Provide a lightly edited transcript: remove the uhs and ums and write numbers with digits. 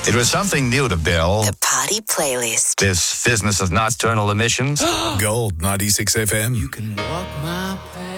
It was something new to Bill. The Party Playlist. This business of nocturnal emissions. Gold 96 FM. You can walk my path.